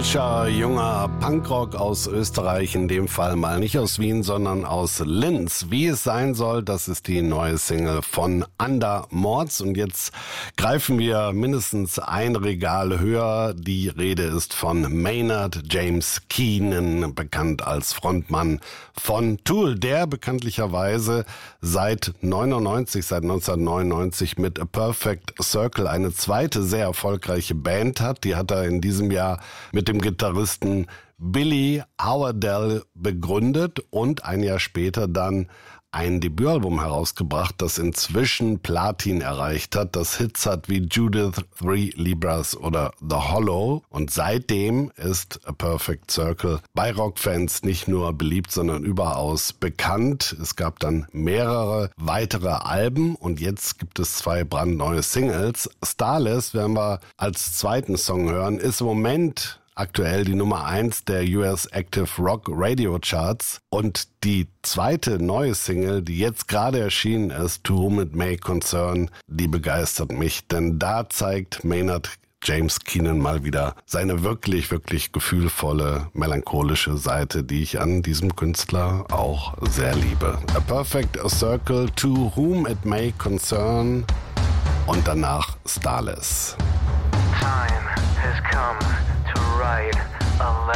Junger Punkrock aus Österreich, in dem Fall mal nicht aus Wien, sondern aus Linz. Wie es sein soll, das ist die neue Single von Under Mords. Und jetzt greifen wir mindestens ein Regal höher. Die Rede ist von Maynard James Keenan, bekannt als Frontmann von Tool, der bekanntlicherweise seit 1999 mit A Perfect Circle eine zweite sehr erfolgreiche Band hat. Die hat er in diesem Jahr mit dem Gitarristen Billy Howerdel begründet und ein Jahr später dann ein Debütalbum herausgebracht, das inzwischen Platin erreicht hat, das Hits hat wie Judith, Three Libras oder The Hollow. Und seitdem ist A Perfect Circle bei Rockfans nicht nur beliebt, sondern überaus bekannt. Es gab dann mehrere weitere Alben und jetzt gibt es 2 brandneue Singles. Starless, werden wir als zweiten Song hören, ist im Moment aktuell die Nummer 1 der US Active Rock Radio Charts. Und die zweite neue Single, die jetzt gerade erschienen ist, To Whom It May Concern, die begeistert mich. Denn da zeigt Maynard James Keenan mal wieder seine wirklich, wirklich gefühlvolle, melancholische Seite, die ich an diesem Künstler auch sehr liebe. A Perfect Circle, To Whom It May Concern und danach Starless. Time has come to write a